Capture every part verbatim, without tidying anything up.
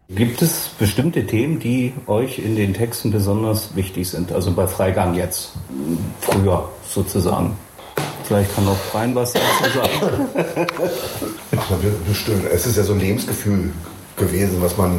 Gibt es bestimmte Themen, die euch in den Texten besonders wichtig sind? Also bei Freigang jetzt, früher sozusagen. Vielleicht kann auch Brian was dazu sagen. Bestimmt. Es ist ja so ein Lebensgefühl gewesen, was man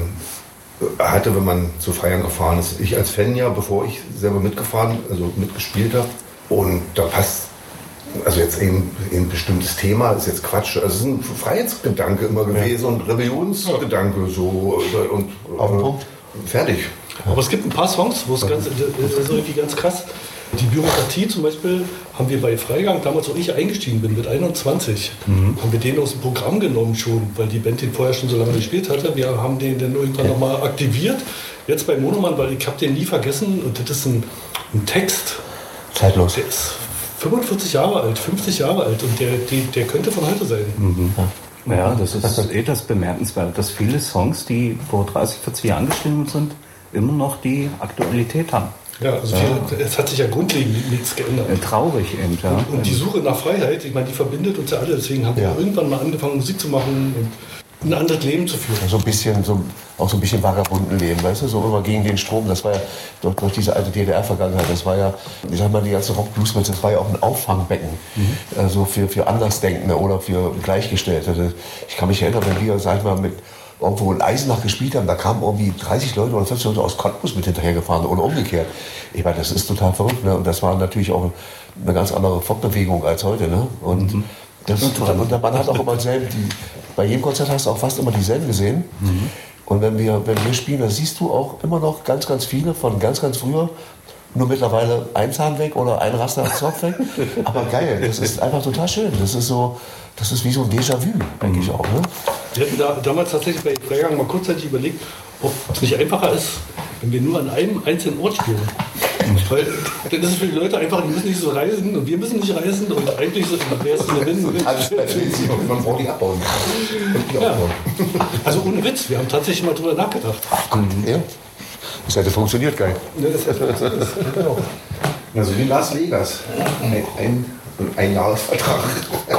hatte, wenn man zu Freigang gefahren ist. Ich als Fan ja, bevor ich selber mitgefahren, also mitgespielt habe. Und da passt, also jetzt eben ein bestimmtes Thema, ist jetzt Quatsch. Also es ist ein Freiheitsgedanke immer gewesen ja. und Rebellionsgedanke so und auf den Punkt. Fertig. Aber es gibt ein paar Songs, wo es ganz, das ist irgendwie ganz krass. Die Bürokratie zum Beispiel haben wir bei Freigang, damals wo ich eingestiegen bin, mit einundzwanzig, mhm. haben wir den aus dem Programm genommen schon, weil die Band den vorher schon so lange gespielt hatte. Wir haben den dann irgendwann nochmal aktiviert. Jetzt bei Monoman, weil ich habe den nie vergessen und das ist ein, ein Text. Zeitlos. Der ist fünfundvierzig Jahre alt, fünfzig Jahre alt und der, der, der könnte von heute sein. Mhm. Ja, das ist eh das Bemerkenswerte, dass viele Songs, die vor dreißig, vierzig Jahren geschrieben sind, immer noch die Aktualität haben. Ja, also viel, ja. es hat sich ja grundlegend nichts geändert. Traurig eben, ja. Und, und die Suche nach Freiheit, ich meine, die verbindet uns ja alle, deswegen haben wir ja. irgendwann mal angefangen, Musik zu machen und ein anderes Leben zu führen. So ein bisschen, so, auch so ein bisschen vagabunden Leben, weißt du, so immer gegen den Strom, das war ja durch, durch diese alte D D R-Vergangenheit, das war ja, ich sag mal, die ganze Rock-Blues-Welt, das war ja auch ein Auffangbecken, mhm. also für, für Andersdenkende oder für Gleichgestellte. Ich kann mich erinnern, wenn wir, sag ich mal, mit irgendwo in Eisenach gespielt haben, da kamen irgendwie dreißig Leute oder vierzig Leute aus Cottbus mit hinterhergefahren oder umgekehrt. Ich meine, das ist total verrückt, ne? Und das war natürlich auch eine ganz andere Fortbewegung als heute, ne? Und mhm. das, und man hat auch immer dieselben, die, bei jedem Konzert hast du auch fast immer dieselben gesehen. Mhm. Und wenn wir, wenn wir spielen, da siehst du auch immer noch ganz, ganz viele von ganz, ganz früher. Nur mittlerweile ein Zahn weg oder ein Raster am Zopf weg. Aber geil, das ist einfach total schön. Das ist so, das ist wie so ein Déjà-vu, denke ich auch. Ne? Wir hatten da, damals tatsächlich bei Freigang mal kurzzeitig überlegt, ob es nicht einfacher ist, wenn wir nur an einem einzelnen Ort spielen. Weil dann ist es für die Leute einfach, die müssen nicht so reisen und wir müssen nicht reisen und eigentlich wäre es eine Win-Win. Alles man braucht die abbauen. Ja. Also ohne Witz, wir haben tatsächlich mal drüber nachgedacht. Ach gut, ja. Das hätte funktioniert, geil. Also wie Las Vegas. Ein, ein, ein Jahresvertrag.